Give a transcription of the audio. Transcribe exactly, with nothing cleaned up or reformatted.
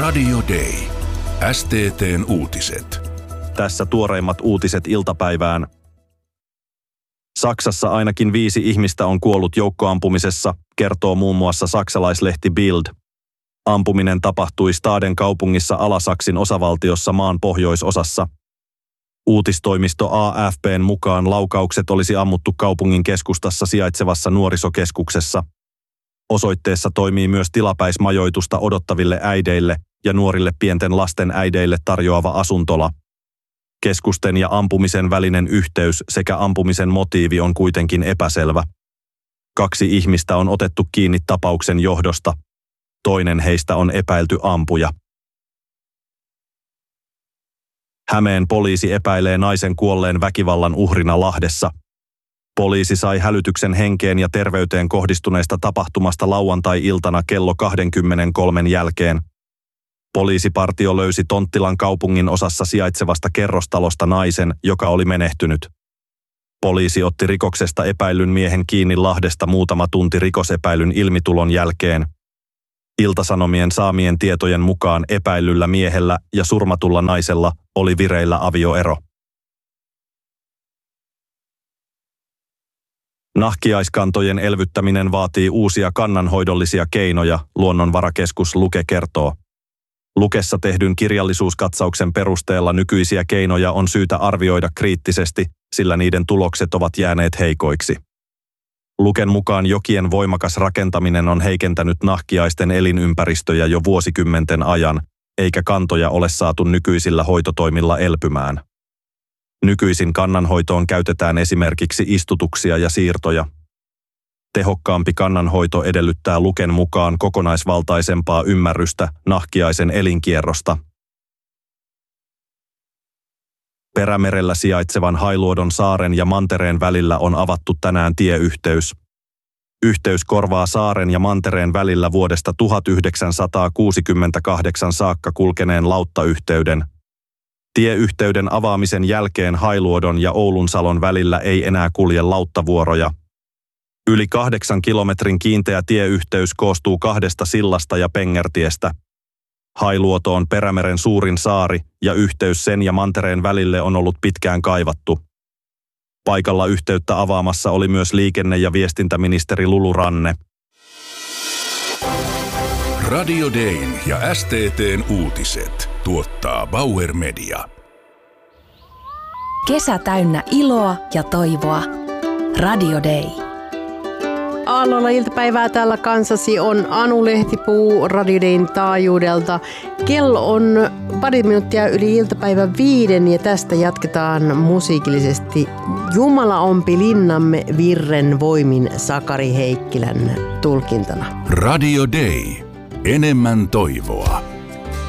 Radio Day. S T T:n uutiset. Tässä tuoreimmat uutiset iltapäivään. Saksassa ainakin viisi ihmistä on kuollut joukkoampumisessa, kertoo muun muassa saksalaislehti Bild. Ampuminen tapahtui Staden kaupungissa Alasaksin osavaltiossa maan pohjoisosassa. Uutistoimisto A F P:n mukaan laukaukset olisi ammuttu kaupungin keskustassa sijaitsevassa nuorisokeskuksessa. Osoitteessa toimii myös tilapäismajoitusta odottaville äideille ja nuorille pienten lasten äideille tarjoava asuntola. Keskusten ja ampumisen välinen yhteys sekä ampumisen motiivi on kuitenkin epäselvä. Kaksi ihmistä on otettu kiinni tapauksen johdosta. Toinen heistä on epäilty ampuja. Hämeen poliisi epäilee naisen kuolleen väkivallan uhrina Lahdessa. Poliisi sai hälytyksen henkeen ja terveyteen kohdistuneesta tapahtumasta lauantai-iltana kello kaksikymmentäkolme jälkeen. Poliisipartio löysi Tonttilan kaupungin osassa sijaitsevasta kerrostalosta naisen, joka oli menehtynyt. Poliisi otti rikoksesta epäillyn miehen kiinni Lahdesta muutama tunti rikosepäilyn ilmitulon jälkeen. Iltasanomien saamien tietojen mukaan epäillyllä miehellä ja surmatulla naisella oli vireillä avioero. Nahkiaiskantojen elvyttäminen vaatii uusia kannanhoidollisia keinoja, Luonnonvarakeskus Luke kertoo. Lukessa tehdyn kirjallisuuskatsauksen perusteella nykyisiä keinoja on syytä arvioida kriittisesti, sillä niiden tulokset ovat jääneet heikoiksi. Luken mukaan jokien voimakas rakentaminen on heikentänyt nahkiaisten elinympäristöjä jo vuosikymmenten ajan, eikä kantoja ole saatu nykyisillä hoitotoimilla elpymään. Nykyisin kannanhoitoon käytetään esimerkiksi istutuksia ja siirtoja. Tehokkaampi kannanhoito edellyttää Luken mukaan kokonaisvaltaisempaa ymmärrystä nahkiaisen elinkierrosta. Perämerellä sijaitsevan Hailuodon saaren ja mantereen välillä on avattu tänään tieyhteys. Yhteys korvaa saaren ja mantereen välillä vuodesta tuhatyhdeksänsataakuusikymmentäkahdeksan saakka kulkeneen lauttayhteyden. Tieyhteyden avaamisen jälkeen Hailuodon ja Oulunsalon välillä ei enää kulje lauttavuoroja. Yli kahdeksan kilometrin kiinteä tieyhteys koostuu kahdesta sillasta ja pengertiestä. Hailuoto on Perämeren suurin saari ja yhteys sen ja mantereen välille on ollut pitkään kaivattu. Paikalla yhteyttä avaamassa oli myös liikenne- ja viestintäministeri Lulu Ranne. Radio Dayn ja S T T:n uutiset tuottaa Bauer Media. Kesä täynnä iloa ja toivoa. Radio Day. Aallolla iltapäivää täällä kanssasi on Anu Lehtipuu Radio Dayn taajuudelta. Kello on pari minuuttia yli iltapäivän viiden ja tästä jatketaan musiikillisesti Jumala ompi linnamme Virren voimin Sakari Heikkilän tulkintana. Radio Day. Enemmän toivoa.